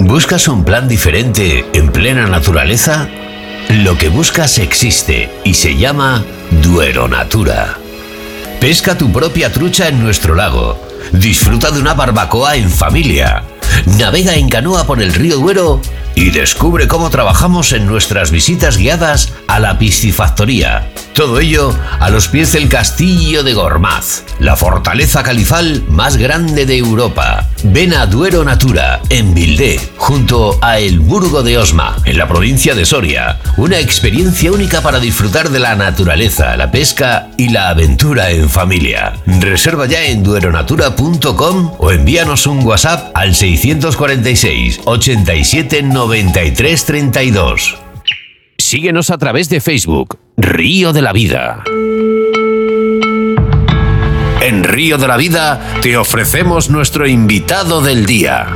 ¿Buscas un plan diferente en plena naturaleza? Lo que buscas existe y se llama Duero Natura. Pesca tu propia trucha en nuestro lago. Disfruta de una barbacoa en familia. Navega en canoa por el río Duero y descubre cómo trabajamos en nuestras visitas guiadas a la piscifactoría. Todo ello a los pies del Castillo de Gormaz, la fortaleza califal más grande de Europa. Ven a Duero Natura, en Vildé, junto a El Burgo de Osma, en la provincia de Soria. Una experiencia única para disfrutar de la naturaleza, la pesca y la aventura en familia. Reserva ya en dueronatura.com o envíanos un WhatsApp al 646 87 93 32. Síguenos a través de Facebook, Río de la Vida. En Río de la Vida te ofrecemos nuestro invitado del día.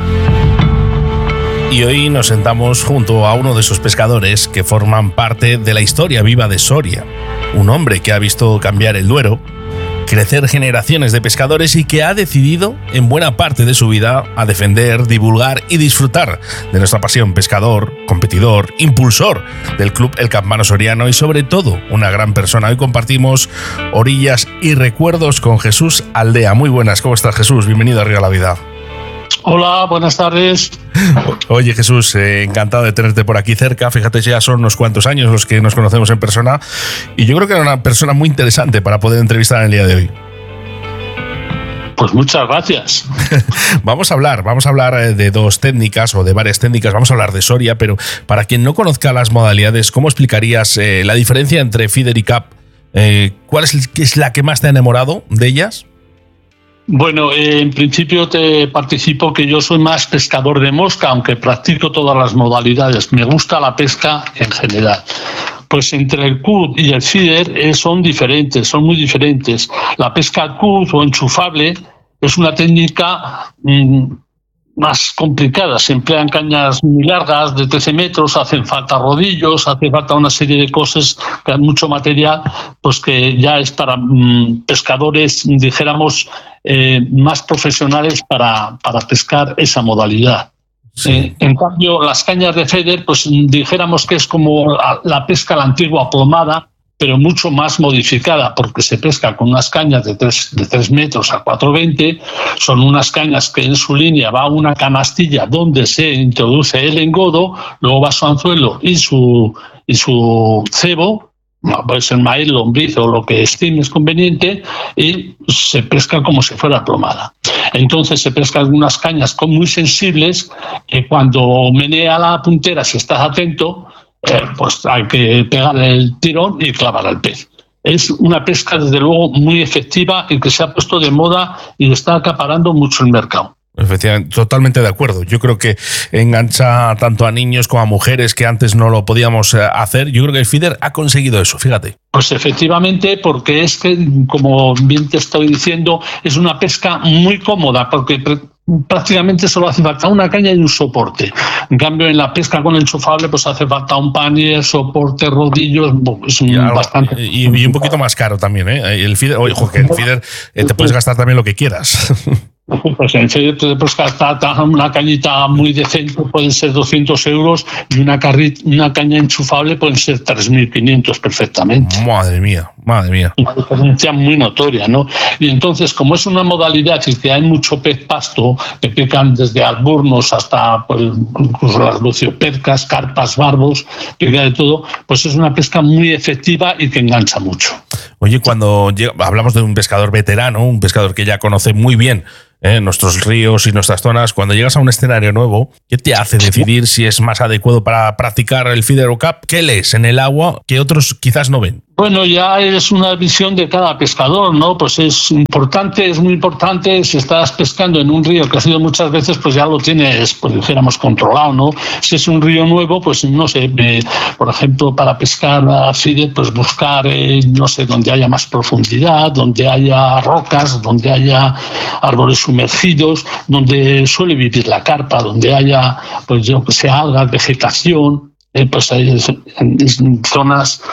Y hoy nos sentamos junto a uno de esos pescadores que forman parte de la historia viva de Soria. Un hombre que ha visto cambiar el Duero, crecer generaciones de pescadores y que ha decidido, en buena parte de su vida, a defender, divulgar y disfrutar de nuestra pasión. Pescador, competidor, impulsor del Club El Campano Soriano y sobre todo una gran persona. Hoy compartimos orillas y recuerdos con Jesús Aldea. Muy buenas, ¿cómo estás, Jesús? Bienvenido a Río de la Vida. Hola, buenas tardes. Oye, Jesús, encantado de tenerte por aquí cerca. Fíjate, ya son unos cuantos años los que nos conocemos en persona y yo creo que era una persona muy interesante para poder entrevistar en el día de hoy. Pues muchas gracias. Vamos a hablar de dos técnicas o de varias técnicas. Vamos a hablar de Soria, pero para quien no conozca las modalidades, ¿cómo explicarías la diferencia entre feeder y cap? ¿Cuál es la que más te ha enamorado de ellas? Bueno, en principio te participo que yo soy más pescador de mosca, aunque practico todas las modalidades. Me gusta la pesca en general. Pues entre el CUD y el feeder son diferentes, son muy diferentes. La pesca CUD o enchufable es una técnica más complicada. Se emplean cañas muy largas, de 13 metros, hacen falta rodillos, hace falta una serie de cosas, mucho material, pues que ya es para pescadores, dijéramos, más profesionales para pescar esa modalidad. Sí. En cambio, las cañas de feeder, pues dijéramos que es como la pesca a la antigua plomada, pero mucho más modificada, porque se pesca con unas cañas de 3 metros a 4,20. Son unas cañas que en su línea va una canastilla donde se introduce el engodo, luego va su anzuelo y su cebo, puede ser maíz, lombriz o lo que estimes conveniente, y se pesca como si fuera plomada. Entonces se pescan algunas cañas muy sensibles que cuando menea la puntera, si estás atento, pues hay que pegar el tirón y clavar al pez. Es una pesca, desde luego, muy efectiva y que se ha puesto de moda y está acaparando mucho el mercado. Efectivamente, totalmente de acuerdo. Yo creo que engancha tanto a niños como a mujeres que antes no lo podíamos hacer. Yo creo que el feeder ha conseguido eso, fíjate. Pues efectivamente, porque es que, como bien te estoy diciendo, es una pesca muy cómoda, porque prácticamente solo hace falta una caña y un soporte. En cambio, en la pesca con enchufable, pues hace falta un panier, soporte, rodillos, es bastante. Y un poquito más caro también, ¿eh? El feeder, oye, que el feeder te puedes gastar también lo que quieras. Pues en serio te puedes gastar una cañita muy decente, pueden ser 200 euros, y una caña enchufable pueden ser 3.500 perfectamente. Madre mía. Una diferencia muy notoria, ¿no? Y entonces, como es una modalidad y que hay mucho pez pasto, que pican desde alburnos hasta pues, incluso las luciopercas, carpas, barbos, pica de todo, pues es una pesca muy efectiva y que engancha mucho. Oye, cuando hablamos de un pescador veterano, un pescador que ya conoce muy bien nuestros ríos y nuestras zonas, cuando llegas a un escenario nuevo, ¿qué te hace decidir si es más adecuado para practicar el feeder o cap? ¿Qué lees en el agua que otros quizás no ven? Bueno, ya es una visión de cada pescador, ¿no? Pues es muy importante, si estás pescando en un río que has ido muchas veces, pues ya lo tienes, pues dijéramos, controlado, ¿no? Si es un río nuevo, pues no sé, por ejemplo, para pescar a feeder, pues buscar, no sé, donde haya más profundidad, donde haya rocas, donde haya árboles sumergidos, donde suele vivir la carpa, donde haya, pues yo que sé, algas, vegetación. Pues hay en zonas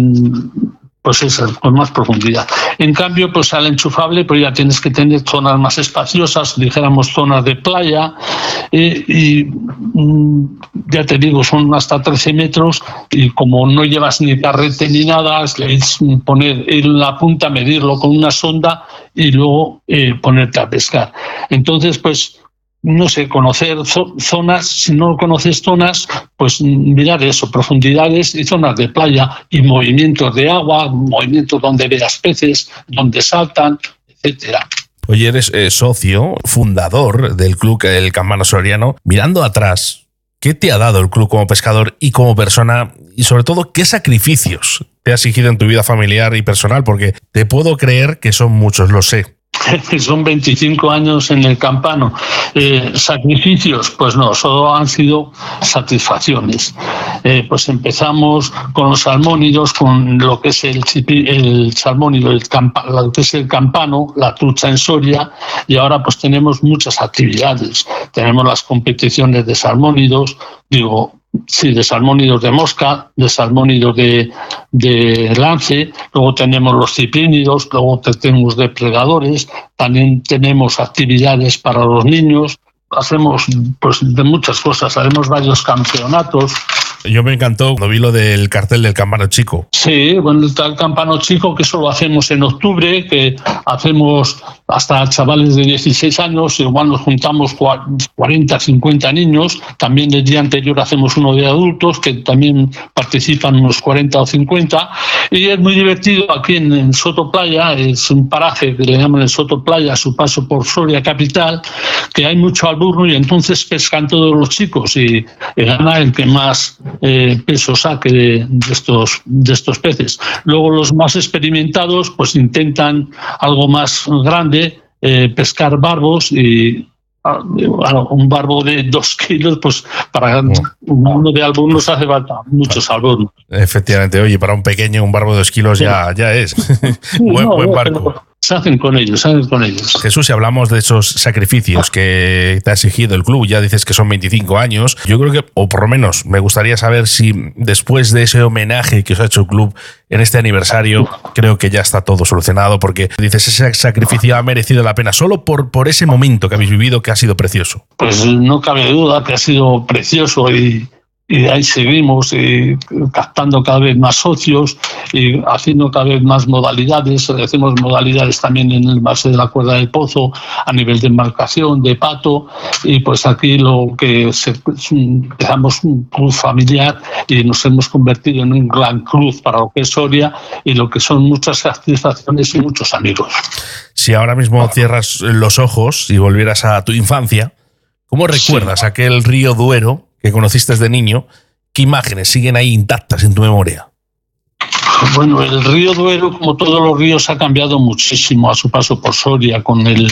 pues esas, con más profundidad. En cambio, pues al enchufable pues ya tienes que tener zonas más espaciosas, dijéramos zonas de playa, Ya te digo, son hasta 13 metros y como no llevas ni carrete ni nada, es poner en la punta, medirlo con una sonda y luego ponerte a pescar. Entonces, pues, no sé, conocer zonas, si no conoces zonas, pues mirar eso, profundidades y zonas de playa y movimientos de agua, movimientos donde veas peces, donde saltan, etcétera. Oye, eres socio, fundador del club El Campano Soriano. Mirando atrás, ¿qué te ha dado el club como pescador y como persona? Y sobre todo, ¿qué sacrificios te ha exigido en tu vida familiar y personal? Porque te puedo creer que son muchos, lo sé. Son 25 años en el Campano. Sacrificios, pues no, solo han sido satisfacciones. Pues empezamos con los salmónidos, con lo que es el salmónido, lo que es el Campano, la trucha en Soria, y ahora pues tenemos muchas actividades. Tenemos las competiciones de salmónidos, de salmónidos de mosca, de salmónidos de lance, luego tenemos los ciprínidos, luego tenemos depredadores, también tenemos actividades para los niños, hacemos pues de muchas cosas, haremos varios campeonatos. Yo me encantó cuando vi lo del cartel del Campano Chico. Sí, bueno, está el Campano Chico, que eso lo hacemos en octubre, que hacemos hasta chavales de 16 años, igual nos juntamos 40, 50 niños. También el día anterior hacemos uno de adultos, que también participan unos 40 o 50. Y es muy divertido aquí en Soto Playa, es un paraje que le llaman el Soto Playa, a su paso por Soria capital, que hay mucho alburno y entonces pescan todos los chicos y gana el que más peso saque de estos peces. Luego los más experimentados pues intentan algo más grande, pescar barbos y un barbo de 2 kilos, pues para uno de alburnos hace falta muchos alburnos. Efectivamente, oye, para un pequeño un barbo de 2 kilos ya es. Buen barco. Se hacen con ellos. Jesús, si hablamos de esos sacrificios que te ha exigido el club, ya dices que son 25 años, yo creo que, o por lo menos me gustaría saber si después de ese homenaje que os ha hecho el club en este aniversario, creo que ya está todo solucionado, porque dices, ese sacrificio ha merecido la pena solo por ese momento que habéis vivido, que ha sido precioso. Pues no cabe duda que ha sido precioso y ahí seguimos captando cada vez más socios y haciendo cada vez más modalidades. Hacemos modalidades también en el base de la cuerda del pozo, a nivel de embarcación, de pato, y pues aquí lo que empezamos un club familiar y nos hemos convertido en un gran club para lo que es Soria y lo que son muchas satisfacciones y muchos amigos. Si ahora mismo cierras los ojos y volvieras a tu infancia, ¿cómo recuerdas aquel río Duero que conociste desde niño? ¿Qué imágenes siguen ahí intactas en tu memoria? Bueno, el río Duero, como todos los ríos, ha cambiado muchísimo a su paso por Soria.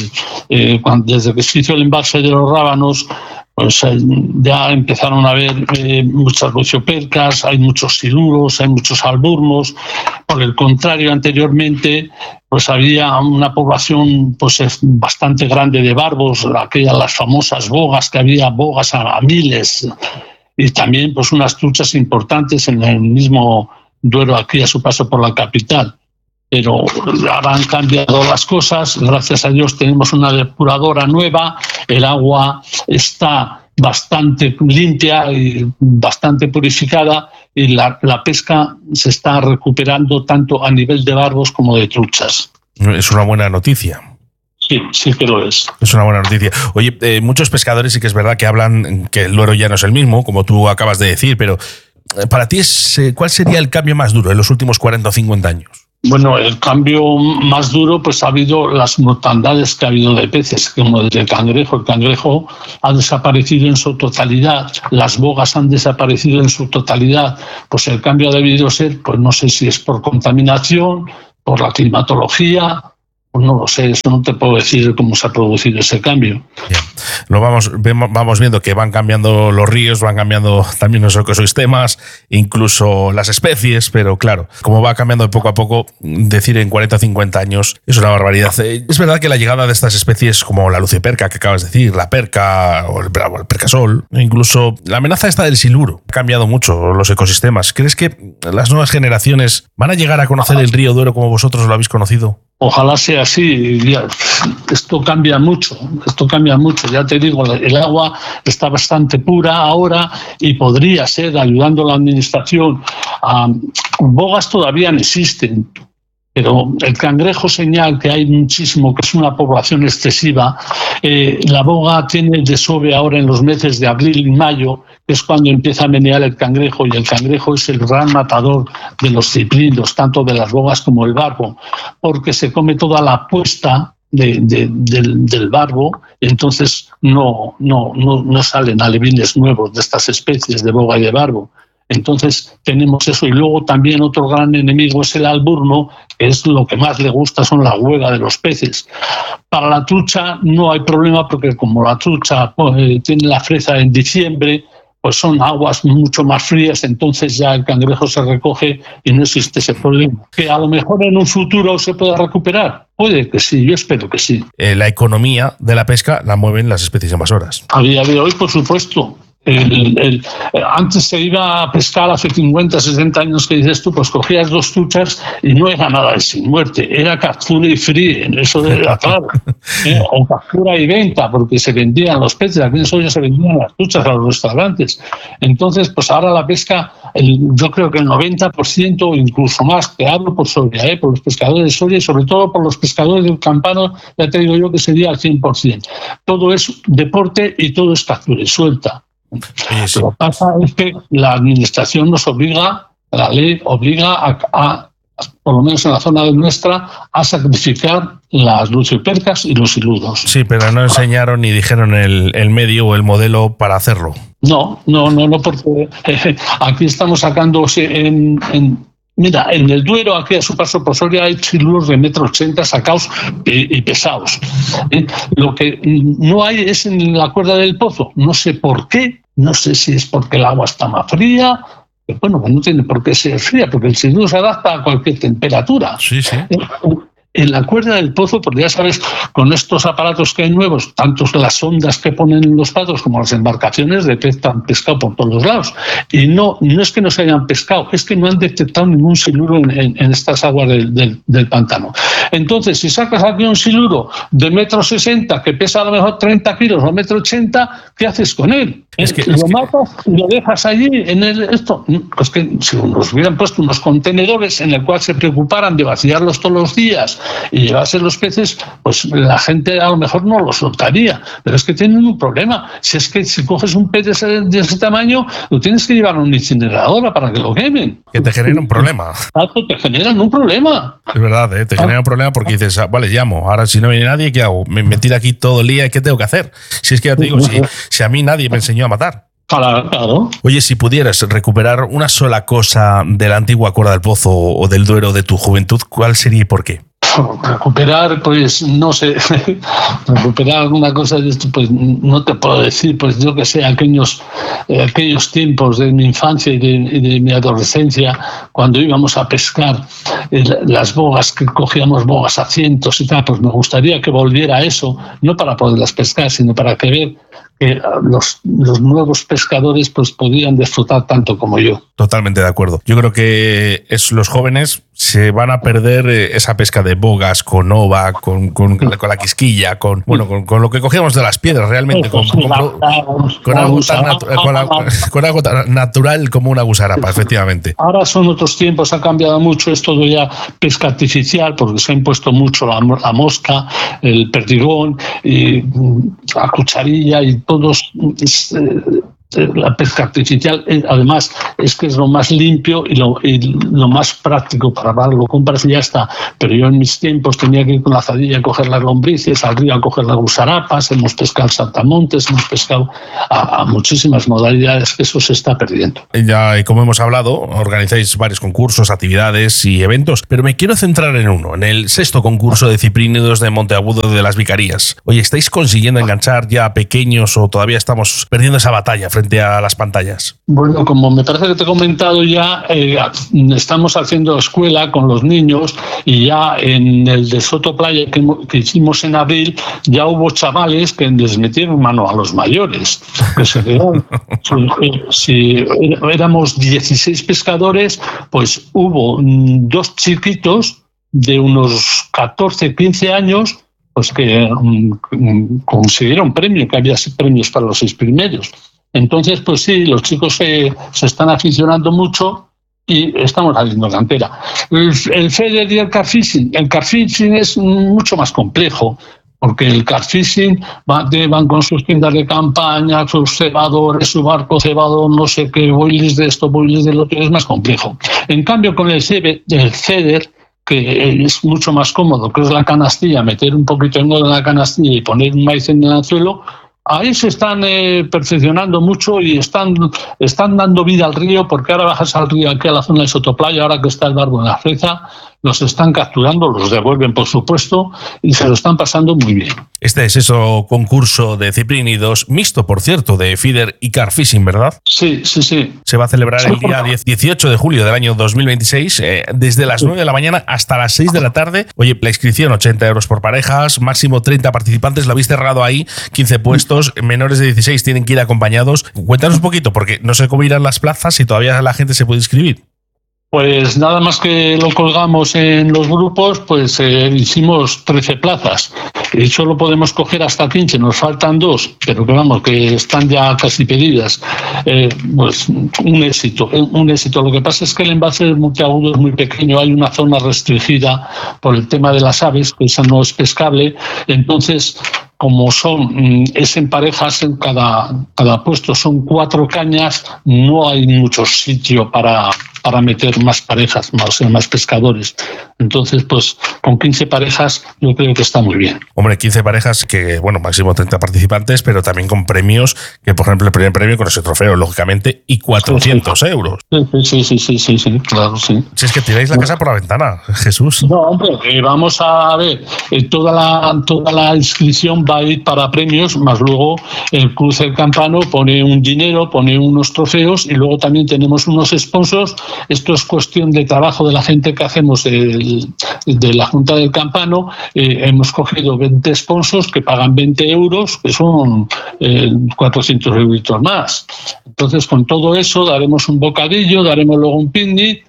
Desde que se hizo el embalse de los Rábanos, pues ya empezaron a haber muchas luciopercas, hay muchos siluros, hay muchos alburnos. Por el contrario, anteriormente pues había una población pues bastante grande de barbos, las famosas bogas, que había bogas a miles, y también pues unas truchas importantes en el mismo Duero, aquí a su paso por la capital. Pero ahora han cambiado las cosas, gracias a Dios tenemos una depuradora nueva, el agua está bastante limpia y bastante purificada y la pesca se está recuperando tanto a nivel de barbos como de truchas. Es una buena noticia. Sí que lo es. Es una buena noticia. Oye, muchos pescadores sí que es verdad que hablan que el Duero ya no es el mismo, como tú acabas de decir, pero para ti, ¿cuál sería el cambio más duro en los últimos 40 o 50 años? Bueno, el cambio más duro pues ha habido las mortandades que ha habido de peces, como el cangrejo. El cangrejo ha desaparecido en su totalidad, las bogas han desaparecido en su totalidad. Pues el cambio ha debido ser, pues no sé si es por contaminación, por la climatología, pues no lo sé, eso no te puedo decir cómo se ha producido ese cambio. Bien. Lo vamos viendo que van cambiando los ríos, van cambiando también los ecosistemas, incluso las especies, pero claro, como va cambiando de poco a poco, decir en 40 o 50 años es una barbaridad. Es verdad que la llegada de estas especies como la luciperca que acabas de decir, la perca o el percasol, incluso la amenaza esta del siluro, ha cambiado mucho los ecosistemas. ¿Crees que las nuevas generaciones van a llegar a conocer el río Duero como vosotros lo habéis conocido? Ojalá sea así, esto cambia mucho. Ya te digo, el agua está bastante pura ahora y podría ser, ayudando a la administración. Bogas todavía no existen, pero el cangrejo señal, que hay muchísimo, que es una población excesiva. La boga tiene desove ahora en los meses de abril y mayo, que es cuando empieza a menear el cangrejo, y el cangrejo es el gran matador de los ciprinos, tanto de las bogas como el barbo, porque se come toda la puesta del barbo, y entonces no salen alevines nuevos de estas especies de boga y de barbo. Entonces tenemos eso, y luego también otro gran enemigo es el alburno, que es lo que más le gusta, son la hueva de los peces. Para la trucha no hay problema, porque como la trucha tiene la fresa en diciembre, pues son aguas mucho más frías, entonces ya el cangrejo se recoge y no existe ese problema. Que a lo mejor en un futuro se pueda recuperar. Puede que sí, yo espero que sí. La economía de la pesca la mueven las especies invasoras. A día de hoy, por supuesto. Antes se iba a pescar, hace 50, 60 años que dices tú, pues cogías 2 truchas y no era nada de sin muerte, era captura y fríe, eso era claro. O captura y venta, porque se vendían los peces, aquí en Soria se vendían las truchas a los restaurantes. Entonces, pues ahora la pesca, yo creo que el 90% o incluso más, te hablo por Soria, por los pescadores de Soria y sobre todo por los pescadores del campano, ya te digo yo que sería al 100%. Todo es deporte y todo es captura y suelta. Sí. Lo que pasa es que la administración nos obliga, la ley obliga a, por lo menos en la zona nuestra, a sacrificar las lucipercas y los hiludos. Sí, pero no enseñaron ni dijeron el medio o el modelo para hacerlo. No, porque aquí estamos sacando mira, en el Duero, aquí a su paso por Soria, hay chiluros de 1,80 m sacados y pesados. Lo que no hay es en la cuerda del pozo. No sé por qué, no sé si es porque el agua está más fría. Bueno, no tiene por qué ser fría, porque el chiluro se adapta a cualquier temperatura. Sí. En la cuerda del pozo, porque ya sabes, con estos aparatos que hay nuevos, tanto las ondas que ponen en los patos como las embarcaciones, detectan pescado por todos los lados. Y no es que no se hayan pescado, es que no han detectado ningún siluro en estas aguas del pantano. Entonces, si sacas aquí un siluro de 1,60 m que pesa a lo mejor 30 kilos o 1,80 m, ¿qué haces con él? Lo matas y lo dejas allí en esto. Pues que si nos hubieran puesto unos contenedores en el cual se preocuparan de vaciarlos todos los días y llevarse los peces, pues la gente a lo mejor no lo soltaría. Pero es que tienen un problema. Si coges un pez de ese tamaño, lo tienes que llevar a una incineradora para que lo quemen. Que te genera un problema. Te generan un problema. Es verdad, te genera un problema porque dices, vale, llamo, ahora si no viene nadie, ¿qué hago? Me tiro aquí todo el día y ¿qué tengo que hacer? Si es que ya te digo, si a mí nadie me enseñó a matar. Claro. Oye, si pudieras recuperar una sola cosa de la antigua Cuerda del Pozo o del Duero de tu juventud, ¿cuál sería y por qué? Recuperar, pues no sé, recuperar alguna cosa de esto, pues no te puedo decir, pues yo que sé, aquellos tiempos de mi infancia y de mi adolescencia, cuando íbamos a pescar las bogas, que cogíamos bogas a cientos y tal, pues me gustaría que volviera eso, no para poderlas pescar, sino para que ver que los nuevos pescadores pues podían disfrutar tanto como yo. Totalmente de acuerdo. Yo creo que los jóvenes se van a perder esa pesca de bogas con ova, con la quisquilla, con lo que cogíamos de las piedras realmente, con agua tan natural como una gusarapa, efectivamente. Ahora son otros tiempos, ha cambiado mucho, es todo ya pesca artificial, porque se ha impuesto mucho la mosca, el perdigón, y la cucharilla y todos. La pesca artificial, además, es que es lo más limpio y lo más práctico para darlo. Compras y ya está. Pero yo en mis tiempos tenía que ir con la azadilla a coger las lombrices, al río a coger las gusarapas, hemos pescado saltamontes, hemos pescado a muchísimas modalidades, que eso se está perdiendo. Ya, y como hemos hablado, organizáis varios concursos, actividades y eventos, pero me quiero centrar en uno, en el 6º concurso de ciprínidos de Monteagudo de las Vicarías. Oye, ¿estáis consiguiendo enganchar ya a pequeños o todavía estamos perdiendo esa batalla frente a las pantallas? Bueno, como me parece que te he comentado ya, estamos haciendo escuela con los niños y ya en el de Soto Playa que hicimos en abril, ya hubo chavales que les metieron mano a los mayores. Que se quedaron. Si éramos 16 pescadores, pues hubo 2 chiquitos de unos 14, 15 años, pues que consiguieron premio, que había premios para los 6 primeros. Entonces, pues sí, los chicos se están aficionando mucho y estamos haciendo cantera. El FEDER y el carfishing es mucho más complejo, porque el carfishing van con sus tiendas de campaña, sus cebadores, su barco cebador, no sé qué, boiles de esto, boiles del otro, es más complejo. En cambio, con el FEDER, que es mucho más cómodo, que es la canastilla, meter un poquito de en la canastilla y poner un maíz en el anzuelo, ahí se están perfeccionando mucho y están dando vida al río, porque ahora bajas al río aquí a la zona de Sotoplaya, ahora que está el barco en la freza, los están capturando, los devuelven por supuesto y se lo están pasando muy bien. Este es eso concurso de ciprínidos, mixto por cierto, de feeder y carfishing, ¿verdad? Sí. Se va a celebrar el día 18 de julio del año 2026, desde las 9 de la mañana hasta las 6 de la tarde. Oye, la inscripción 80 euros por parejas, máximo 30 participantes, lo habéis cerrado ahí, 15 puestos, menores de 16 tienen que ir acompañados. Cuéntanos un poquito, porque no sé cómo irán las plazas y todavía la gente se puede inscribir. Pues nada más que lo colgamos en los grupos, pues hicimos 13 plazas y solo podemos coger hasta 15, nos faltan 2, pero que vamos, que están ya casi pedidas. Pues un éxito. Lo que pasa es que el embalse Monteagudo es muy pequeño, hay una zona restringida por el tema de las aves, que esa no es pescable, entonces como es en parejas, en cada puesto son 4 cañas, no hay mucho sitio para meter más parejas, más pescadores. Entonces, pues con 15 parejas yo creo que está muy bien. Hombre, 15 parejas que, bueno, máximo 30 participantes, pero también con premios, que por ejemplo el primer premio con ese trofeo, lógicamente, y 400 euros. Sí, claro, sí. Si es que tiráis la casa por la ventana, Jesús. No, hombre, vamos a ver, toda la inscripción va a ir para premios, más luego el Club del Campano pone un dinero, pone unos trofeos y luego también tenemos unos sponsors. Esto es cuestión de trabajo de la gente que hacemos de la Junta del Campano. Hemos cogido 20 sponsors que pagan 20 euros, que son 400 euros más. Entonces, con todo eso daremos un bocadillo, daremos luego un picnic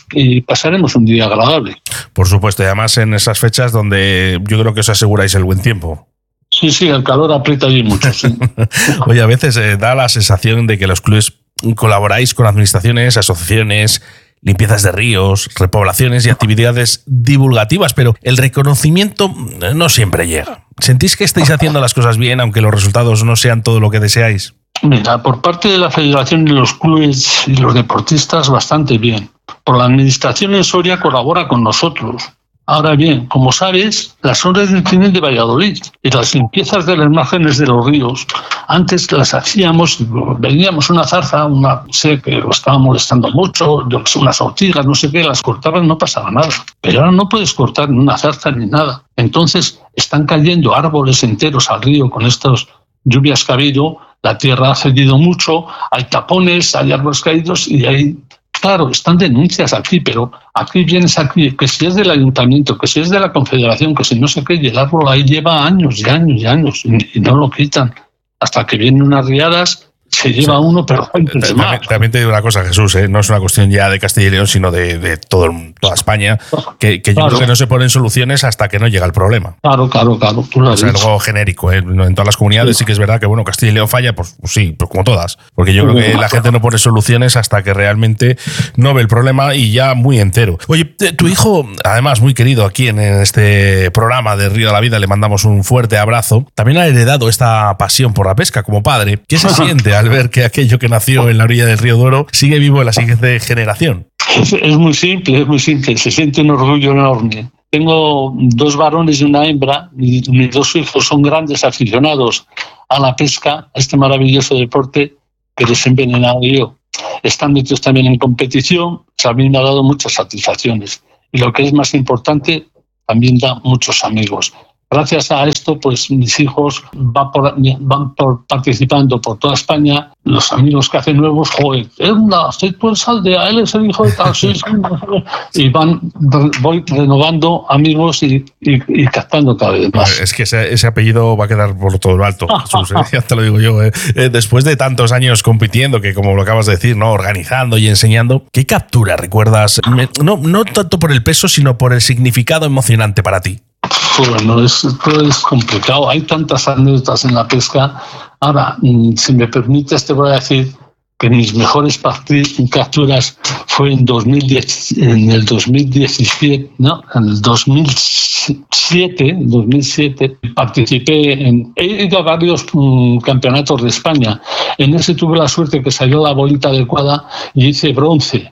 y pasaremos un día agradable. Por supuesto, y además en esas fechas donde yo creo que os aseguráis el buen tiempo. Sí, el calor aprieta allí mucho, sí. Oye, a veces da la sensación de que los clubes colaboráis con administraciones, asociaciones, limpiezas de ríos, repoblaciones y actividades divulgativas, pero el reconocimiento no siempre llega. ¿Sentís que estáis haciendo las cosas bien, aunque los resultados no sean todo lo que deseáis? Mira, por parte de la Federación de los clubes y los deportistas, bastante bien. Por la administración en Soria colabora con nosotros. Ahora bien, como sabes, las obras del túnel de Valladolid y las limpiezas de las márgenes de los ríos, antes las hacíamos, veníamos una zarza, sé que lo estaba molestando mucho, unas ortigas, no sé qué, las cortaban, no pasaba nada. Pero ahora no puedes cortar ni una zarza ni nada. Entonces están cayendo árboles enteros al río con estas lluvias que ha habido, la tierra ha cedido mucho, hay tapones, hay árboles caídos y hay... Claro, están denuncias aquí, pero aquí vienes aquí, que si es del ayuntamiento, que si es de la confederación, que si no sé qué, y el árbol ahí lleva años y años y años y no lo quitan. Hasta que vienen unas riadas, se lleva uno, pero también te digo una cosa, Jesús, no es una cuestión ya de Castilla y León, sino de toda España, que yo creo que no se ponen soluciones hasta que no llega el problema. Claro. Tú lo has dicho. Algo genérico, en todas las comunidades sí que es verdad que, bueno, Castilla y León falla, pues sí, pues como todas, porque yo creo que la gente no pone soluciones hasta que realmente no ve el problema y ya muy entero. Oye, tu hijo, además muy querido aquí en este programa de Río de la Vida, le mandamos un fuerte abrazo, también ha heredado esta pasión por la pesca como padre. ¿Qué se siente al ver que aquello que nació en la orilla del río Duero sigue vivo en la siguiente generación? Es muy simple, se siente un orgullo enorme. Tengo 2 varones y una hembra, y mis 2 hijos son grandes aficionados a la pesca, a este maravilloso deporte que les he envenenado yo. Están metidos también en competición, a mí me ha dado muchas satisfacciones. Y lo que es más importante, también da muchos amigos. gracias a esto, pues mis hijos van participando por toda España. Los amigos que hacen nuevos, joder, soy tu aldea, él es el hijo de tal, y voy renovando amigos y captando cada vez más. Es que ese apellido va a quedar por todo lo alto, Jesús, ya te lo digo yo. Después de tantos años compitiendo, que como lo acabas de decir, ¿no? Organizando y enseñando, ¿qué captura recuerdas? No tanto por el peso, sino por el significado emocionante para ti. Bueno, esto es complicado. Hay tantas anécdotas en la pesca. Ahora, si me permites, te voy a decir que mis mejores capturas fue en el 2017, ¿no? En el 2007 he ido a varios campeonatos de España. En ese tuve la suerte que salió la bolita adecuada y hice bronce.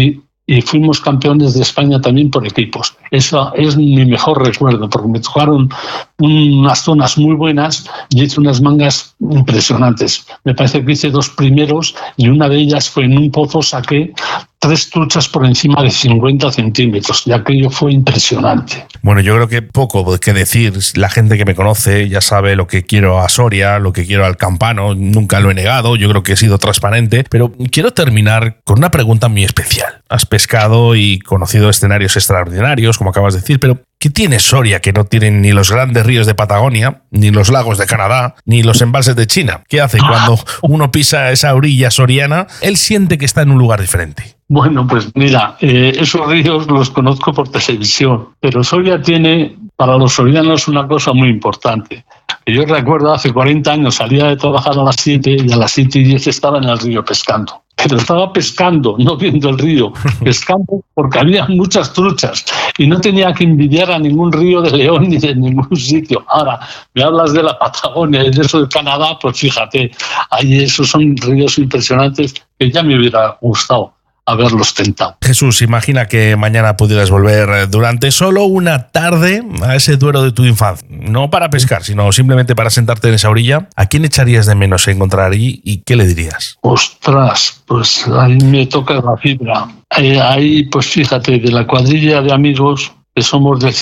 Y fuimos campeones de España también por equipos. Eso es mi mejor recuerdo, porque me tocaron unas zonas muy buenas y hice unas mangas impresionantes. Me parece que hice 2 primeros y una de ellas fue en un pozo, saqué 3 truchas por encima de 50 centímetros, y aquello fue impresionante. Bueno, yo creo que poco que decir. La gente que me conoce ya sabe lo que quiero a Soria, lo que quiero al Campano. Nunca lo he negado, yo creo que he sido transparente, pero quiero terminar con una pregunta muy especial. Has pescado y conocido escenarios extraordinarios, como acabas de decir, pero ¿qué tiene Soria que no tienen ni los grandes ríos de Patagonia, ni los lagos de Canadá, ni los embalses de China? ¿Qué hace cuando uno pisa esa orilla soriana? Él siente que está en un lugar diferente. Bueno, pues mira, esos ríos los conozco por televisión, pero Soria tiene para los sorianos una cosa muy importante. Yo recuerdo hace 40 años salía de trabajar a las 7 y a las 7:10 estaba en el río pescando. Pero estaba pescando, no viendo el río, pescando porque había muchas truchas y no tenía que envidiar a ningún río de León ni de ningún sitio. Ahora, me hablas de la Patagonia y de eso de Canadá, pues fíjate, ahí esos son ríos impresionantes que ya me hubiera gustado haberlos tentado. Jesús, imagina que mañana pudieras volver durante solo una tarde a ese Duero de tu infancia. No para pescar, sino simplemente para sentarte en esa orilla. ¿A quién echarías de menos encontrar allí y qué le dirías? Ostras, pues ahí me toca la fibra. Ahí, pues fíjate, de la cuadrilla de amigos, que somos del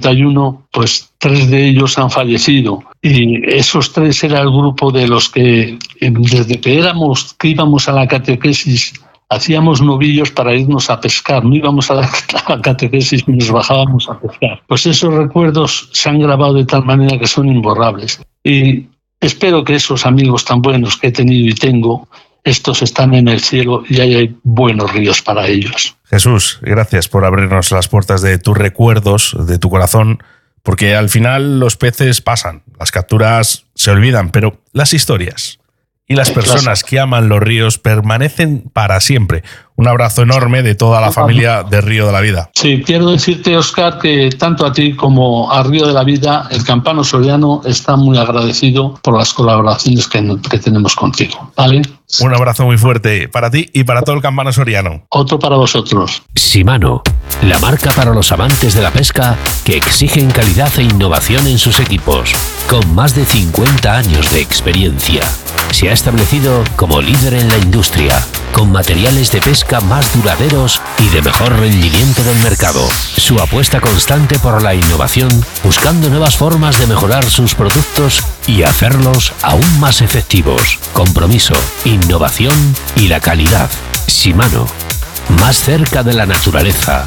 51, pues 3 de ellos han fallecido. Y esos 3 era el grupo de los que, desde que íbamos a la catequesis, hacíamos novillos para irnos a pescar. No íbamos a la catequesis y nos bajábamos a pescar. Pues esos recuerdos se han grabado de tal manera que son imborrables. Y espero que esos amigos tan buenos que he tenido y tengo, estos están en el cielo y hay buenos ríos para ellos. Jesús, gracias por abrirnos las puertas de tus recuerdos, de tu corazón, porque al final los peces pasan, las capturas se olvidan, pero las historias y las personas que aman los ríos permanecen para siempre. Un abrazo enorme de toda la familia de Río de la Vida. Sí, quiero decirte, Óscar, que tanto a ti como a Río de la Vida, el Campano Soriano está muy agradecido por las colaboraciones que tenemos contigo. ¿Vale? Un abrazo muy fuerte para ti y para todo el Campano Soriano. Otro para vosotros. Shimano, la marca para los amantes de la pesca que exigen calidad e innovación en sus equipos. Con más de 50 años de experiencia, se ha establecido como líder en la industria, con materiales de pesca más duraderos y de mejor rendimiento del mercado. Su apuesta constante por la innovación, buscando nuevas formas de mejorar sus productos y hacerlos aún más efectivos. Compromiso, innovación y la calidad. Shimano, más cerca de la naturaleza,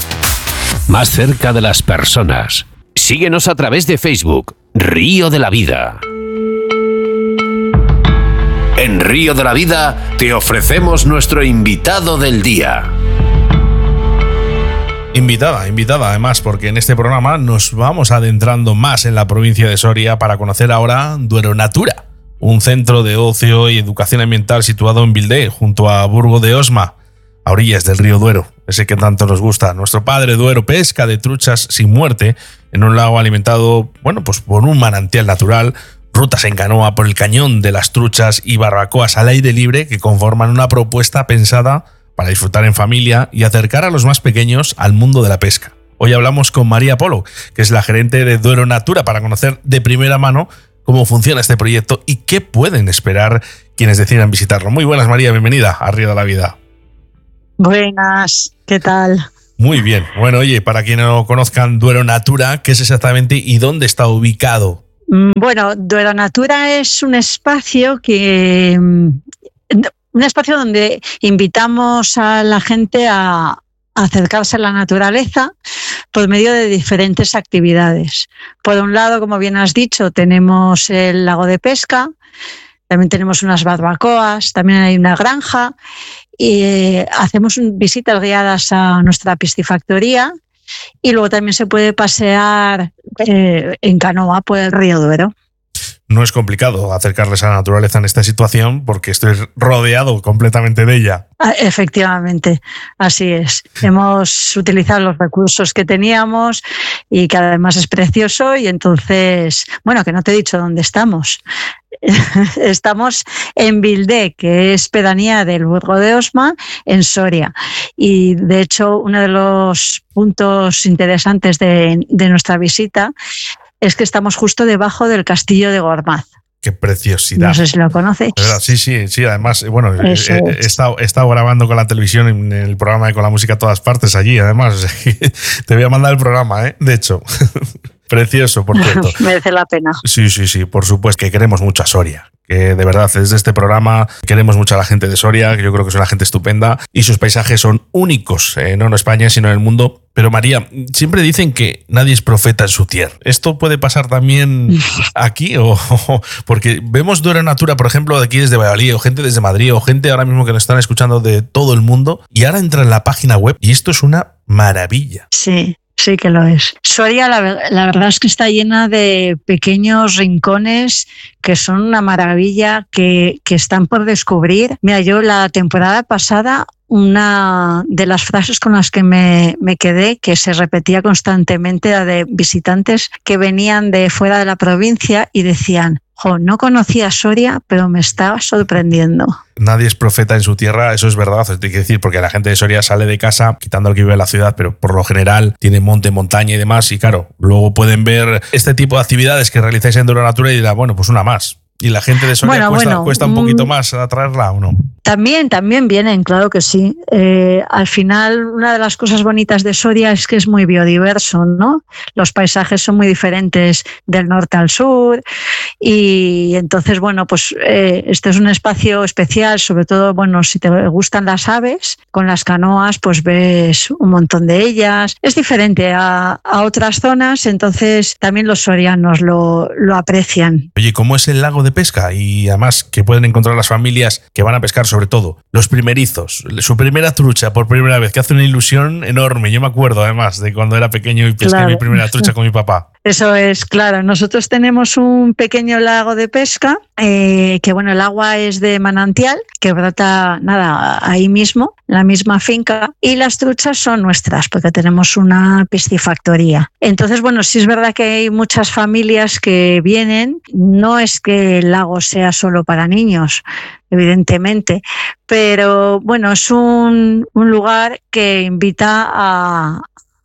más cerca de las personas. Síguenos a través de Facebook, Río de la Vida. En Río de la Vida te ofrecemos nuestro invitado del día. Invitada además, porque en este programa nos vamos adentrando más en la provincia de Soria para conocer ahora Duero Natura, un centro de ocio y educación ambiental situado en Vildé, junto a Burgo de Osma, a orillas del río Duero, ese que tanto nos gusta. Nuestro padre Duero pesca de truchas sin muerte en un lago alimentado, pues por un manantial natural, rutas en canoa por el cañón de las truchas y barbacoas al aire libre que conforman una propuesta pensada para disfrutar en familia y acercar a los más pequeños al mundo de la pesca. Hoy hablamos con María Polo, que es la gerente de Duero Natura, para conocer de primera mano cómo funciona este proyecto y qué pueden esperar quienes decidan visitarlo. Muy buenas, María, bienvenida a Río de la Vida. Buenas, ¿qué tal? Muy bien. Bueno, oye, para quienes no conozcan Duero Natura, ¿qué es exactamente y dónde está ubicado? Bueno, Duero Natura es un espacio donde invitamos a la gente a acercarse a la naturaleza por medio de diferentes actividades. Por un lado, como bien has dicho, tenemos el lago de pesca, también tenemos unas barbacoas, también hay una granja y hacemos visitas guiadas a nuestra piscifactoría y luego también se puede pasear en canoa por el río Duero. No es complicado acercarles a la naturaleza en esta situación porque estoy rodeado completamente de ella. Efectivamente, así es. Hemos utilizado los recursos que teníamos y que además es precioso y entonces, bueno, que no te he dicho dónde estamos. Estamos en Vildé, que es pedanía del Burgo de Osma, en Soria. Y de hecho, uno de los puntos interesantes de nuestra visita es que estamos justo debajo del castillo de Gormaz. ¡Qué preciosidad! No sé si lo conoces. Sí. Además, bueno, he estado grabando con la televisión en el programa de Con la Música a Todas Partes allí. Además, te voy a mandar el programa, de hecho. Precioso, por cierto. Merece la pena. Sí, por supuesto, que queremos mucho a Soria. Que de verdad, desde este programa queremos mucho a la gente de Soria, que yo creo que es una gente estupenda y sus paisajes son únicos, no en España, sino en el mundo. Pero María, siempre dicen que nadie es profeta en su tierra. ¿Esto puede pasar también aquí? Porque vemos Duero Natura, por ejemplo, de aquí desde Valladolid, o gente desde Madrid, o gente ahora mismo que nos están escuchando de todo el mundo, y ahora entra en la página web y esto es una maravilla. Sí. Sí que lo es. Soria, la verdad es que está llena de pequeños rincones que son una maravilla, que están por descubrir. Mira, yo la temporada pasada, una de las frases con las que me quedé, que se repetía constantemente, era de visitantes que venían de fuera de la provincia y decían: no conocía Soria, pero me estaba sorprendiendo. Nadie es profeta en su tierra, eso es verdad, hay que decir, porque la gente de Soria sale de casa, quitando al que vive en la ciudad, pero por lo general tiene monte, montaña y demás, y claro, luego pueden ver este tipo de actividades que realizáis en Duero Natura y dirán, bueno, pues una más. ¿Y la gente de Soria cuesta un poquito más atraerla o no? También vienen, claro que sí. Al final, una de las cosas bonitas de Soria es que es muy biodiverso, ¿no? Los paisajes son muy diferentes del norte al sur y entonces, bueno, pues este es un espacio especial, sobre todo, bueno, si te gustan las aves, con las canoas, pues ves un montón de ellas. Es diferente a otras zonas, entonces también los sorianos lo aprecian. Oye, ¿cómo es el lago de pesca? Y además, que pueden encontrar las familias que van a pescar, sobre todo los primerizos, su primera trucha por primera vez, que hace una ilusión enorme. Yo me acuerdo además de cuando era pequeño y pesqué mi primera trucha con mi papá. Eso es, claro. Nosotros tenemos un pequeño lago de pesca, que bueno, el agua es de manantial, que brota ahí mismo, en la misma finca, y las truchas son nuestras, porque tenemos una piscifactoría. Entonces, bueno, sí es verdad que hay muchas familias que vienen, no es que el lago sea solo para niños, evidentemente, pero bueno, es un lugar que invita a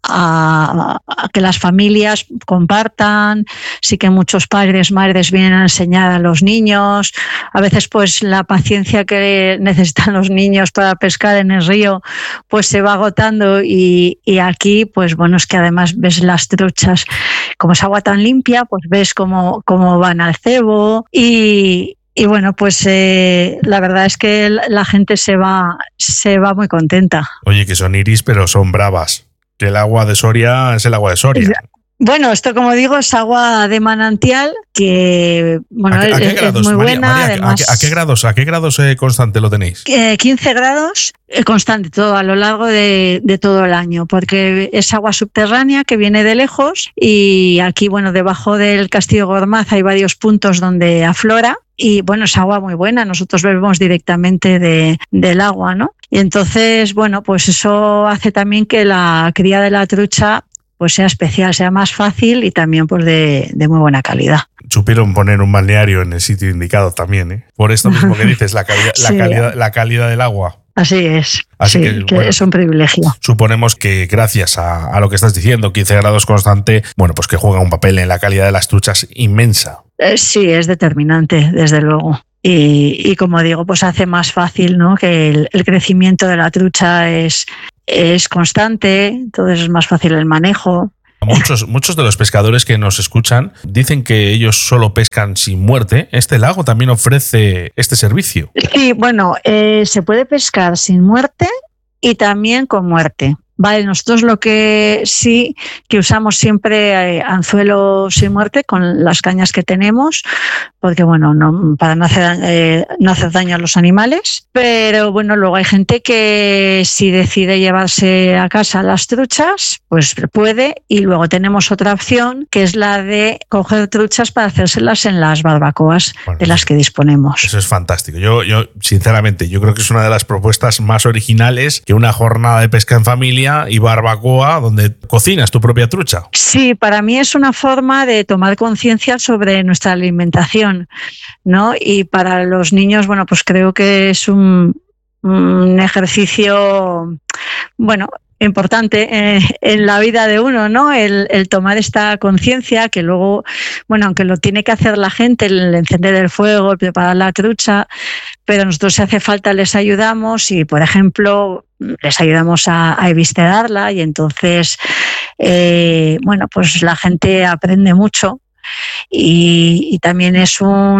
que las familias compartan. Sí que muchos padres, madres vienen a enseñar a los niños. A veces pues la paciencia que necesitan los niños para pescar en el río pues se va agotando y aquí pues bueno, es que además ves las truchas, como es agua tan limpia, pues ves cómo van al cebo y bueno, pues la verdad es que la gente se va muy contenta. Oye, que son iris, pero son bravas. Que el agua de Soria es el agua de Soria. Bueno, esto como digo es agua de manantial que bueno, ¿A qué grados, es muy María, buena. María, además, ¿A qué grados constante lo tenéis? 15 grados constante todo a lo largo de todo el año, porque es agua subterránea que viene de lejos y aquí, bueno, debajo del Castillo Gormaz hay varios puntos donde aflora. Y bueno, es agua muy buena, nosotros bebemos directamente del agua, ¿no? Y entonces, bueno, pues eso hace también que la cría de la trucha pues sea especial, sea más fácil y también pues de muy buena calidad. Supieron poner un balneario en el sitio indicado también, ¿eh? Por esto mismo que dices, la calidad del agua. Así es. Así que bueno, es un privilegio. Suponemos que gracias a lo que estás diciendo, 15 grados constante, bueno, pues que juega un papel en la calidad de las truchas inmensa. Sí, es determinante, desde luego. Y como digo, pues hace más fácil, ¿no? Que el crecimiento de la trucha es es constante, entonces es más fácil el manejo. Muchos de los pescadores que nos escuchan dicen que ellos solo pescan sin muerte. ¿Este lago también ofrece este servicio? Sí, bueno, se puede pescar sin muerte y también con muerte. Vale, nosotros lo que sí que usamos siempre anzuelo sin muerte con las cañas que tenemos, porque bueno, para no hacer daño a los animales, pero bueno, luego hay gente que si decide llevarse a casa las truchas, pues puede, y luego tenemos otra opción que es la de coger truchas para hacérselas en las barbacoas, bueno, de las que disponemos. Eso es fantástico. Yo sinceramente, yo creo que es una de las propuestas más originales, que una jornada de pesca en familia y barbacoa donde cocinas tu propia trucha. Sí, para mí es una forma de tomar conciencia sobre nuestra alimentación, ¿no? Y para los niños, bueno, pues creo que es un ejercicio, bueno, importante en la vida de uno, ¿no? El tomar esta conciencia que luego, bueno, aunque lo tiene que hacer la gente, el encender el fuego, el preparar la trucha, pero nosotros si hace falta les ayudamos y, por ejemplo, les ayudamos a evisterarla y entonces, bueno, pues la gente aprende mucho y también es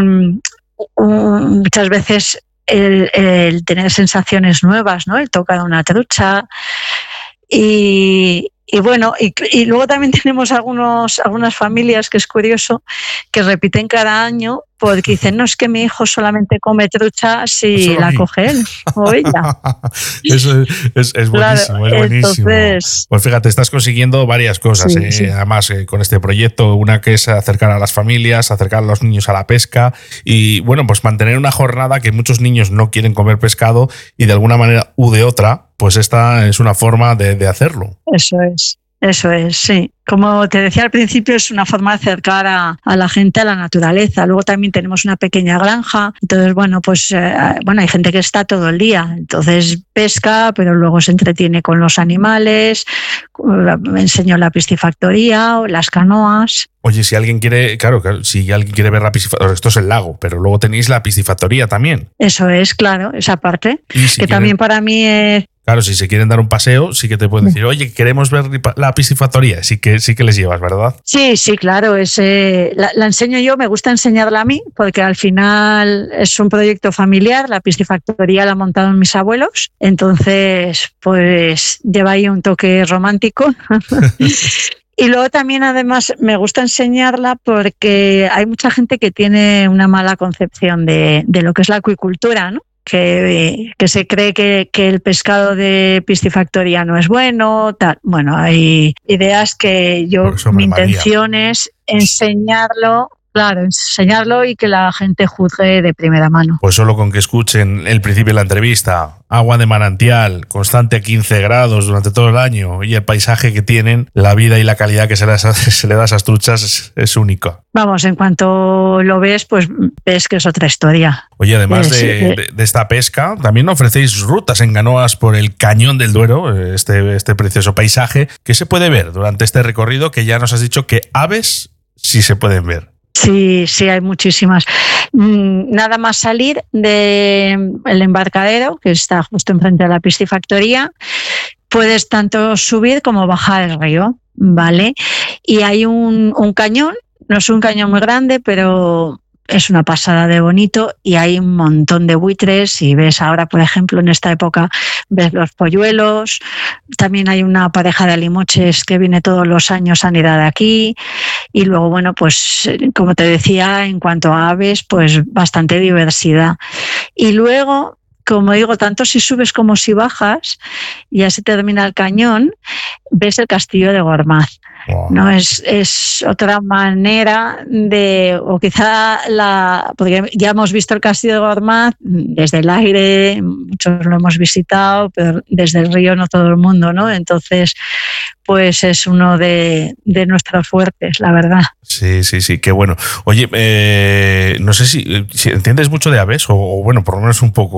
muchas veces el tener sensaciones nuevas, ¿no? El tocar una trucha. Y bueno, y luego también tenemos algunas familias, que es curioso, que repiten cada año porque dicen, no, es que mi hijo solamente come trucha si la coge él o ella. Eso es buenísimo, claro, es buenísimo. Entonces, pues fíjate, estás consiguiendo varias cosas, sí, sí. Además con este proyecto, una que es acercar a las familias, acercar a los niños a la pesca y bueno, pues mantener una jornada que muchos niños no quieren comer pescado y de alguna manera u de otra, pues esta es una forma de hacerlo. Eso es, sí. Como te decía al principio, es una forma de acercar a la gente a la naturaleza. Luego también tenemos una pequeña granja. Entonces, bueno, pues hay gente que está todo el día. Entonces pesca, pero luego se entretiene con los animales. Me enseño la piscifactoría o las canoas. Oye, si alguien quiere, claro, si alguien quiere ver la piscifactoría, esto es el lago, pero luego tenéis la piscifactoría también. Eso es, claro, esa parte. Que también para mí es... Claro, si se quieren dar un paseo, sí que te pueden decir, oye, queremos ver la piscifactoría. Sí que les llevas, ¿verdad? Sí, claro. La enseño yo, me gusta enseñarla a mí, porque al final es un proyecto familiar. La piscifactoría la montaron mis abuelos. Entonces, pues lleva ahí un toque romántico. Y luego también, además, me gusta enseñarla porque hay mucha gente que tiene una mala concepción de lo que es la acuicultura, ¿no? Que se cree que el pescado de piscifactoría no es bueno, tal. Bueno, hay ideas que mi intención es enseñarlo. Claro, enseñarlo y que la gente juzgue de primera mano. Pues solo con que escuchen el principio de la entrevista, agua de manantial, constante a 15 grados durante todo el año y el paisaje que tienen, la vida y la calidad que se le da a esas truchas es única. Vamos, en cuanto lo ves, pues ves que es otra historia. Oye, además de esta pesca, también ofrecéis rutas en canoas por el Cañón del Duero, este precioso paisaje, que se puede ver durante este recorrido, que ya nos has dicho que aves sí se pueden ver. Sí, hay muchísimas. Nada más salir del embarcadero, que está justo enfrente de la piscifactoría, puedes tanto subir como bajar el río, ¿vale? Y hay un cañón, no es un cañón muy grande, pero es una pasada de bonito y hay un montón de buitres y ves ahora, por ejemplo, en esta época ves los polluelos, también hay una pareja de alimoches que viene todos los años a nidar aquí y luego, bueno, pues como te decía, en cuanto a aves, pues bastante diversidad. Y luego, como digo, tanto si subes como si bajas, ya se termina el cañón, ves el castillo de Gormaz. Wow. No es otra manera de, o quizá porque ya hemos visto el castillo de Gormaz desde el aire, muchos lo hemos visitado, pero desde el río no todo el mundo, ¿no? Entonces, pues es uno de nuestros fuertes, la verdad. Sí, qué bueno. Oye, no sé si entiendes mucho de aves, o bueno, por lo menos un poco,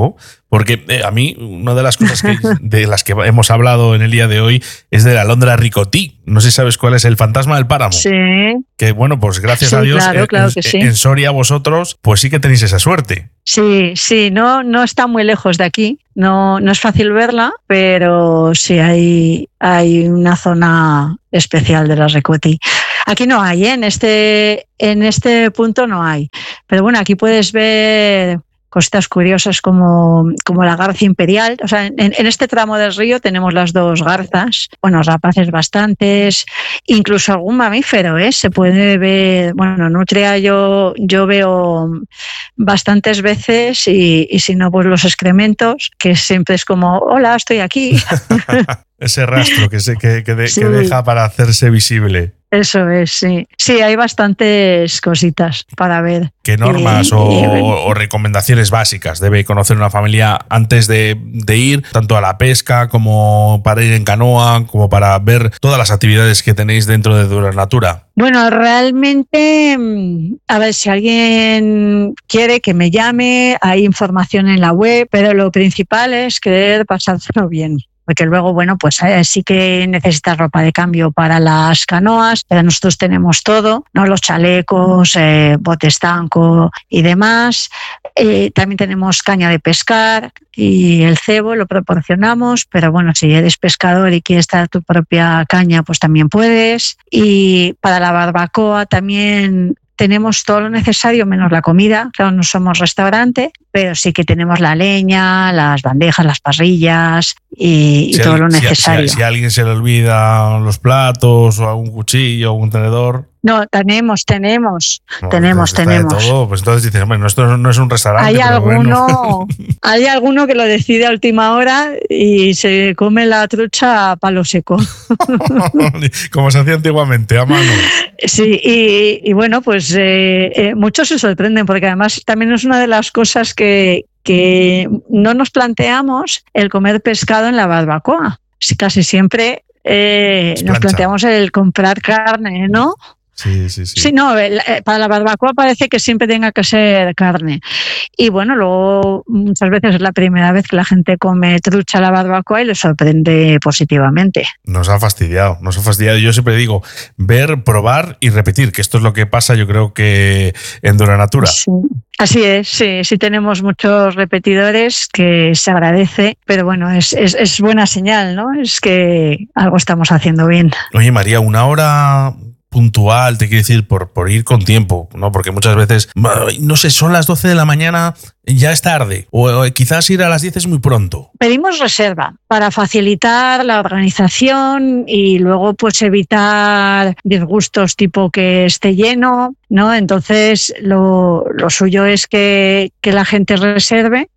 Porque a mí una de las cosas de las que hemos hablado en el día de hoy es de la alondra ricotí. No sé si sabes cuál es el fantasma del páramo. Sí. Que bueno, pues gracias a Dios claro que sí. En Soria vosotros pues sí que tenéis esa suerte. Sí, no está muy lejos de aquí, no es fácil verla, pero sí hay una zona especial de la ricotí. Aquí no hay, en este punto no hay, pero bueno, aquí puedes ver cositas curiosas como la garza imperial. O sea, en este tramo del río tenemos las dos garzas, bueno, rapaces bastantes, incluso algún mamífero, se puede ver, bueno, nutria yo veo bastantes veces y si no, pues los excrementos, que siempre es como, hola, estoy aquí. Ese rastro que deja para hacerse visible. Eso es, sí. Sí, hay bastantes cositas para ver. ¿Qué normas o recomendaciones básicas debe conocer una familia antes de ir, tanto a la pesca como para ir en canoa, como para ver todas las actividades que tenéis dentro de Dueronatura? Bueno, realmente, a ver, si alguien quiere que me llame, hay información en la web, pero lo principal es querer pasárselo bien. Porque luego, bueno, pues sí que necesitas ropa de cambio para las canoas, pero nosotros tenemos todo, ¿no? Los chalecos, bote estanco y demás. También tenemos caña de pescar y el cebo lo proporcionamos, pero bueno, si eres pescador y quieres traer tu propia caña, pues también puedes. Y para la barbacoa también tenemos todo lo necesario menos la comida. Claro, no somos restaurante, pero sí que tenemos la leña, las bandejas, las parrillas y todo lo necesario. Si a alguien se le olvida los platos o algún cuchillo o un tenedor. No, tenemos. No, tenemos. Todo, pues entonces dices, bueno, esto no es un restaurante. Hay alguno que lo decide a última hora y se come la trucha a palo seco. Como se hacía antiguamente, a mano. Sí, y bueno, pues muchos se sorprenden porque además también es una de las cosas que no nos planteamos el comer pescado en la barbacoa. Casi siempre nos planteamos el comprar carne, ¿no? Sí. Sí, no, para la barbacoa parece que siempre tenga que ser carne. Y bueno, luego muchas veces es la primera vez que la gente come trucha a la barbacoa y le sorprende positivamente. Nos ha fastidiado. Yo siempre digo, ver, probar y repetir, que esto es lo que pasa, yo creo que en Dueronatura. Sí. Así es, sí tenemos muchos repetidores, que se agradece, pero bueno, es buena señal, ¿no? Es que algo estamos haciendo bien. Oye, María, una hora puntual, te quiero decir, por ir con tiempo, ¿no? Porque muchas veces, no sé, son las 12 de la mañana, ya es tarde, o quizás ir a las 10 es muy pronto. Pedimos reserva para facilitar la organización y luego pues evitar disgustos tipo que esté lleno, ¿no? Entonces lo suyo es que la gente reserve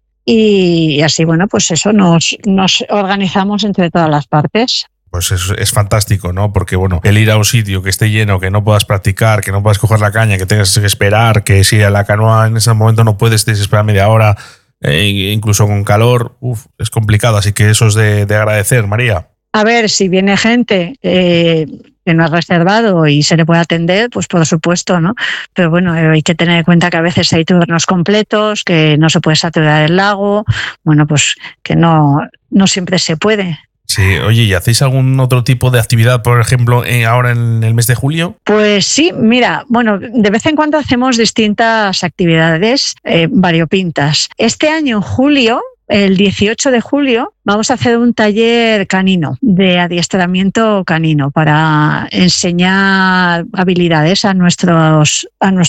y así, bueno, pues eso nos organizamos entre todas las partes. Pues es fantástico, ¿no? Porque, bueno, el ir a un sitio que esté lleno, que no puedas practicar, que no puedas coger la caña, que tengas que esperar, que si a la canoa en ese momento no puedes, tienes que esperar media hora, incluso con calor, es complicado. Así que eso es de agradecer, María. A ver, si viene gente que no ha reservado y se le puede atender, pues por supuesto, ¿no? Pero bueno, hay que tener en cuenta que a veces hay turnos completos, que no se puede saturar el lago, bueno, pues que no siempre se puede. Sí, oye, ¿y hacéis algún otro tipo de actividad, por ejemplo, ahora en el mes de julio? Pues sí, mira, bueno, de vez en cuando hacemos distintas actividades variopintas. Este año, en julio, el 18 de julio, vamos a hacer un taller canino, de adiestramiento canino, para enseñar habilidades a nuestros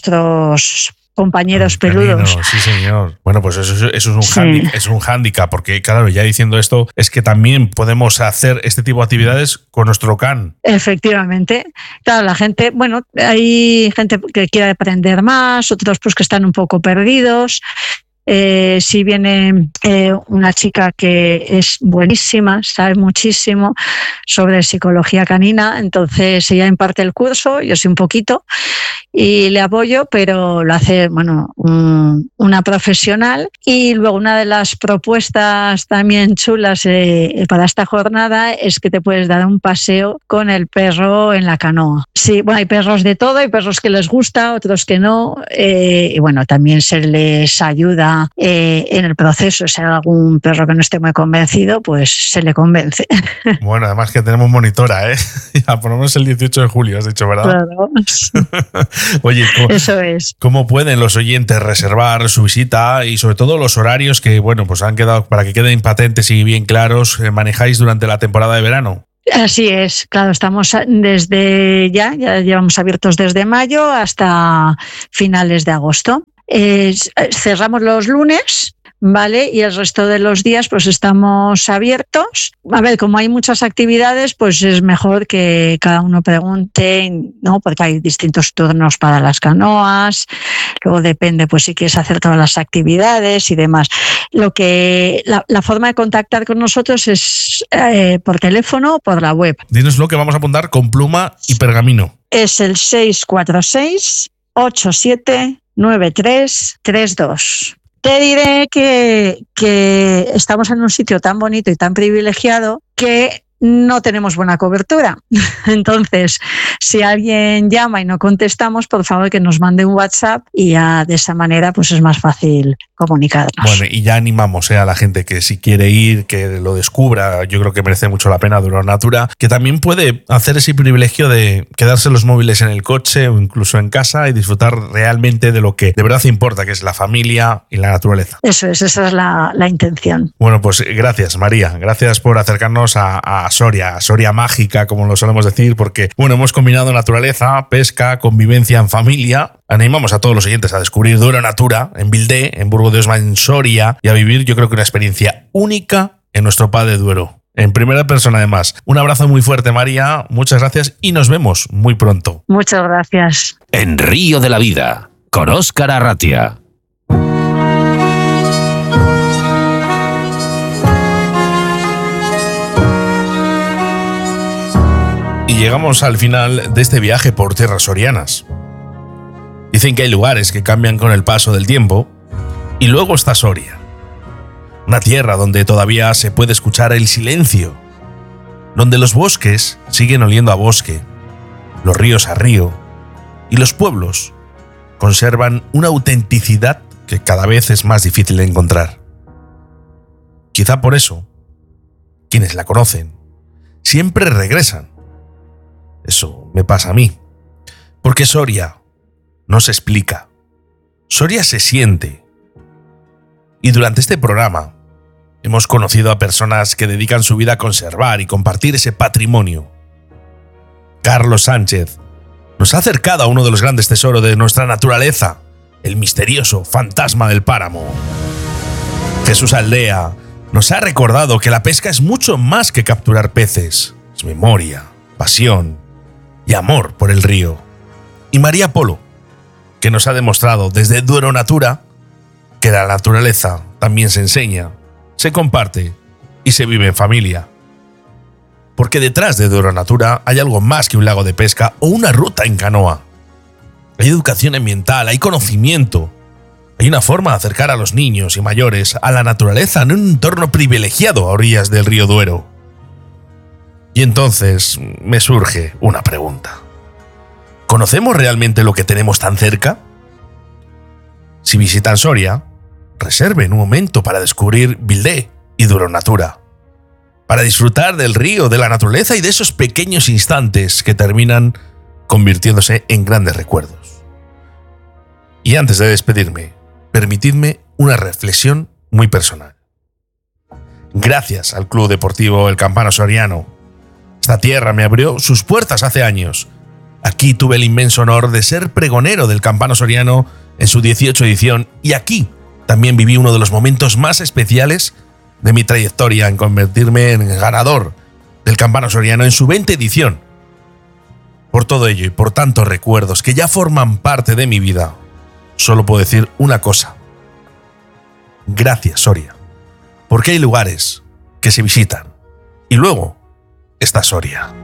compañeros peludos. Sí, señor. Bueno, pues eso es un hándicap, porque claro, ya diciendo esto, es que también podemos hacer este tipo de actividades con nuestro can. Efectivamente. Claro, la gente, bueno, hay gente que quiere aprender más, otros pues que están un poco perdidos. Si viene una chica que es buenísima, sabe muchísimo sobre psicología canina, entonces ella imparte el curso, yo sí un poquito, y le apoyo, pero lo hace, bueno, una profesional. Y luego una de las propuestas también chulas para esta jornada es que te puedes dar un paseo con el perro en la canoa. Sí, bueno, hay perros de todo, hay perros que les gusta, otros que no, y bueno, también se les ayuda ayuda en el proceso. Si hay algún perro que no esté muy convencido, pues se le convence. Bueno, además que tenemos monitora, ¿eh? Ya por lo menos el 18 de julio, has dicho, ¿verdad? Claro. Oye, Eso es. ¿Cómo pueden los oyentes reservar su visita y sobre todo los horarios que, bueno, pues han quedado, para que queden patentes y bien claros, manejáis durante la temporada de verano? Así es, claro, estamos desde ya llevamos abiertos desde mayo hasta finales de agosto. Cerramos los lunes, ¿vale? Y el resto de los días pues estamos abiertos. A ver, como hay muchas actividades, pues es mejor que cada uno pregunte, ¿no? Porque hay distintos turnos para las canoas, luego depende pues si quieres hacer todas las actividades y demás. La forma de contactar con nosotros es por teléfono o por la web. Dínoslo, que vamos a apuntar con pluma y pergamino. Es el 646-879332. Te diré que estamos en un sitio tan bonito y tan privilegiado que no tenemos buena cobertura. Entonces, si alguien llama y no contestamos, por favor que nos mande un WhatsApp y ya de esa manera pues es más fácil comunicarnos. Bueno, y ya animamos a la gente que si quiere ir, que lo descubra. Yo creo que merece mucho la pena Duero Natura, que también puede hacer ese privilegio de quedarse los móviles en el coche o incluso en casa y disfrutar realmente de lo que de verdad importa, que es la familia y la naturaleza. Eso es, esa es la intención. Bueno, pues gracias, María. Gracias por acercarnos a Soria mágica, como lo solemos decir, porque bueno, hemos combinado naturaleza, pesca, convivencia en familia. Animamos a todos los oyentes a descubrir Duero Natura en Vildé, en Burgo de Osma, en Soria, y a vivir, yo creo que una experiencia única en nuestro Pas de Duero. En primera persona, además. Un abrazo muy fuerte, María. Muchas gracias y nos vemos muy pronto. Muchas gracias. En Río de la Vida, con Óscar Arratia. Y llegamos al final de este viaje por tierras sorianas. Dicen que hay lugares que cambian con el paso del tiempo, y luego está Soria. Una tierra donde todavía se puede escuchar el silencio, donde los bosques siguen oliendo a bosque, los ríos a río, y los pueblos conservan una autenticidad que cada vez es más difícil de encontrar. Quizá por eso, quienes la conocen siempre regresan. Eso me pasa a mí. Porque Soria no se explica. Soria se siente. Y durante este programa hemos conocido a personas que dedican su vida a conservar y compartir ese patrimonio. Carlos Sánchez nos ha acercado a uno de los grandes tesoros de nuestra naturaleza, el misterioso fantasma del páramo. Jesús Aldea nos ha recordado que la pesca es mucho más que capturar peces. Es memoria, pasión y amor por el río. Y María Polo, que nos ha demostrado desde Duero Natura que la naturaleza también se enseña, se comparte y se vive en familia. Porque detrás de Duero Natura hay algo más que un lago de pesca o una ruta en canoa. Hay educación ambiental, hay conocimiento, hay una forma de acercar a los niños y mayores a la naturaleza en un entorno privilegiado a orillas del río Duero. Y entonces me surge una pregunta. ¿Conocemos realmente lo que tenemos tan cerca? Si visitan Soria, reserven un momento para descubrir Vildé y Duero Natura, para disfrutar del río, de la naturaleza y de esos pequeños instantes que terminan convirtiéndose en grandes recuerdos. Y antes de despedirme, permitidme una reflexión muy personal. Gracias al Club Deportivo El Campano Soriano, esta tierra me abrió sus puertas hace años. Aquí tuve el inmenso honor de ser pregonero del Campano Soriano en su 18 edición, y aquí también viví uno de los momentos más especiales de mi trayectoria en convertirme en ganador del Campano Soriano en su 20 edición. Por todo ello y por tantos recuerdos que ya forman parte de mi vida, solo puedo decir una cosa. Gracias, Soria, porque hay lugares que se visitan y luego está Soria.